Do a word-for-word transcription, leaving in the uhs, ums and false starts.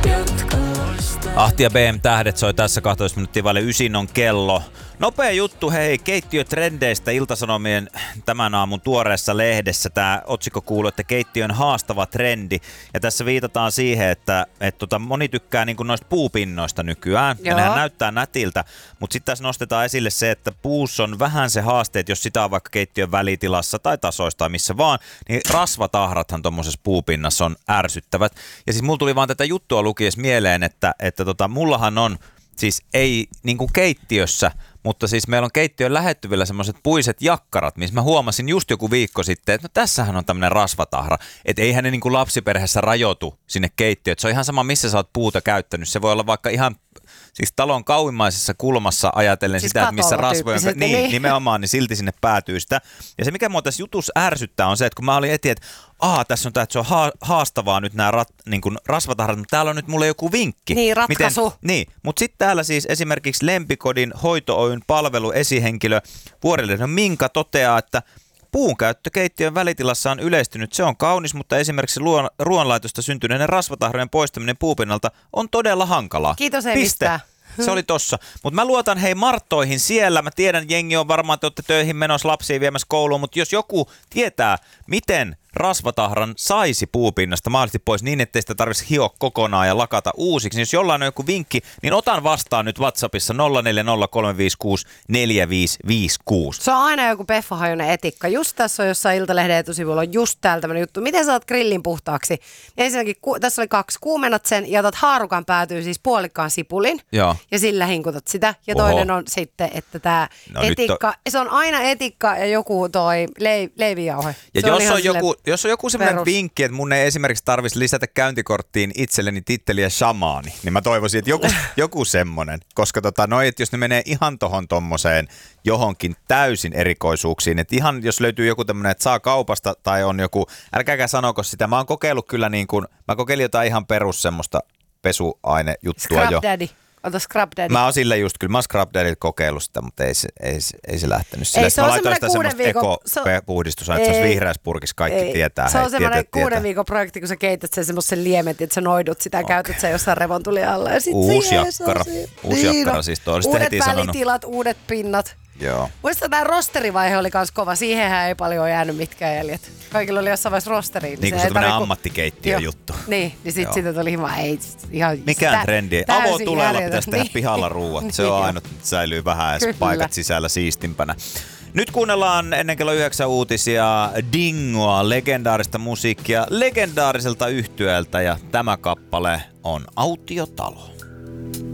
Ahti ja B M-tähdet soi tässä kaksitoista minuuttia vaille ysin on kello. Nopea juttu, hei, keittiötrendeistä Ilta-Sanomien tämän aamun tuoreessa lehdessä. Tämä otsikko kuuluu, että keittiön haastava trendi. Ja tässä viitataan siihen, että et tota, moni tykkää niin kuin noista puupinnoista nykyään. Joo. Ja nehän näyttää nätiltä. Mutta sitten tässä nostetaan esille se, että puussa on vähän se haaste, että jos sitä on vaikka keittiön välitilassa tai tasoista tai missä vaan, niin rasvatahrathan tuommoisessa puupinnassa on ärsyttävät. Ja siis mulla tuli vaan tätä juttua lukiessa mieleen, että, että tota, mullahan on siis ei niin kuin keittiössä, mutta siis meillä on keittiön lähettyvillä semmoiset puiset jakkarat, missä mä huomasin just joku viikko sitten, että no tässähän on tämmöinen rasvatahra. Että eihän ne niin kuin lapsiperheessä rajoitu sinne keittiöön. Se on ihan sama, missä sä oot puuta käyttänyt. Se voi olla vaikka ihan siis talon kauimmaisessa kulmassa ajatellen siis sitä, että missä rasvoja on. Niin, niin, nimenomaan, niin silti sinne päätyy sitä. Ja se, mikä mua tässä jutussa ärsyttää, on se, että kun mä olin etin, että aa, tässä on tämä, että se on haastavaa nyt nämä rat, niin kuin rasvatahrat, mutta täällä on nyt mulle joku vinkki. Niin, ratkaisu. Miten, niin, mutta sitten täällä siis esimerkiksi Lempikodin Hoito Oyn palveluesihenkilö Vuorilehden Minka toteaa, että puunkäyttö keittiön välitilassa on yleistynyt. Se on kaunis, mutta esimerkiksi luon, ruoanlaitosta syntyneiden rasvatahrojen poistaminen puupinnalta on todella hankalaa. Kiitos, ei mistään. Se oli tossa. Mutta mä luotan hei Marttoihin siellä. Mä tiedän, jengi on varmaan, että olette töihin menossa lapsia viemässä kouluun, mutta jos joku tietää, miten rasvatahran saisi puupinnasta mahdollisesti pois niin, ettei sitä tarvitsisi hioa kokonaan ja lakata uusiksi, niin jos jollain on joku vinkki, niin otan vastaan nyt WhatsAppissa nolla neljä nolla kolme viisi kuusi neljä viisi viisi kuusi. Se on aina joku peffahajuinen etikka. Just tässä on jossain Iltalehden etusivulla on just täällä tämmöinen juttu. Miten saat grillin puhtaaksi? Ensinnäkin ku, tässä oli kaksi. Kuumennat sen ja otat haarukan päätyy siis puolikkaan sipulin. Joo. Ja sillä hinkutat sitä. Ja Oho. toinen on sitten, että tämä no etikka, to... se on aina etikka ja joku toi le- leivijauhe. Ja se jos on, on joku Jos on joku semmoinen vinkki, että mun ei esimerkiksi tarvitsisi lisätä käyntikorttiin itselleni titteliä shamaani, niin mä toivoisin, että joku, joku semmoinen. Koska tota, no, että jos ne menee ihan tohon tommoseen johonkin täysin erikoisuuksiin, että ihan jos löytyy joku tämmöinen, että saa kaupasta tai on joku, älkääkää sanoko sitä, mä oon kokeillut kyllä niin kuin, mä kokeilin jotain ihan perus semmoista pesuainejuttua jo. Scrub Daddy. Ota Scrub Daddy. Mä oon sillä just, kyllä mä oon Scrub Daddyltä kokeillut sitä, mutta ei se, ei, ei se lähtenyt sillä. Ei, se mä on laitoin sitä semmoista viikon... ekopuhdistusta, että se olisi vihreässä purkissa, kaikki ei. tietää. Se on hei, semmoinen tietää, kuuden viikon projekti, kun sä keität sen semmoisen liementin, että sä noidut sitä ja okay. käytät sen jossain revontuli alla. Ja sit uusi jakkara. Uusi niin, jakkara siis tuo. Uudet välitilat, sanonut. Uudet pinnat. Joo. Muistan, tämä rosterivaihe oli kans kova. Siihenhän ei paljon jäänyt mitkään jäljet. Kaikilla oli jossain vaiheessa rosteriin. Niin kuin se tämmöinen ammattikeittiö-juttu. Niin, niin sit siitä tuli ihan, ei, ihan mikään tä- trendi. Avotulella pitäisi tehdä pihalla ruuat. Se on ainut, että säilyy vähän edes paikat sisällä siistimpänä. Nyt kuunnellaan ennen kello yhdeksän uutisia Dingoa, legendaarista musiikkia legendaariselta yhtyeeltä ja tämä kappale on Autiotalo.